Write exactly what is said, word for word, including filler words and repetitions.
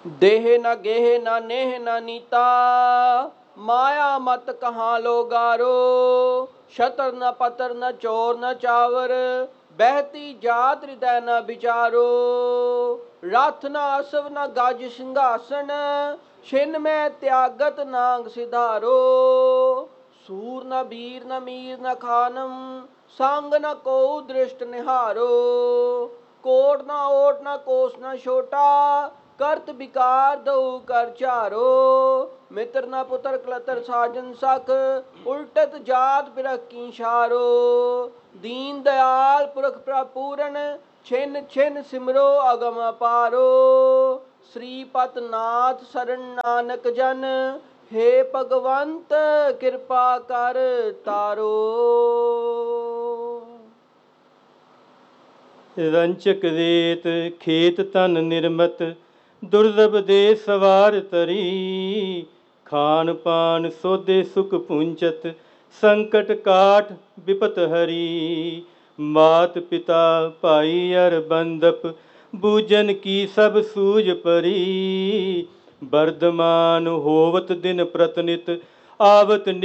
देह न गेह न नेह न नीता, माया मत कहाँ लो गारो। शतर न पतर न चोर न चावर, बहती जात हृदय न विचारो। रथ न असव न गज सिंहासन, छिन में त्यागत नांग सिधारो। सूर न बीर न मीर न खानम, संग न को दृष्ट निहारो। कोट न ओट न कोस न छोटा, करत विकार दऊ कर चारो। मित्र न पुत्र कलतर साजन सख, उल्टत जात बिरख की शारो। दीन दयाल पुरख प्रपूरन, छिन छिन सिमरो अगम अपारो। श्रीपत नाथ शरण नानक जन, हे भगवंत कृपा कर तारो। रंचक रेत खेत तन निर्मत, दुर्लभ दे सवार तरी। खान पान सौदे सुख पुंचत, संकट काट विपत हरी। मात पिता भाई अर बंदप, बूझन की सब सूझ परी। वर्धमान होवत दिन प्रतिनित, आवत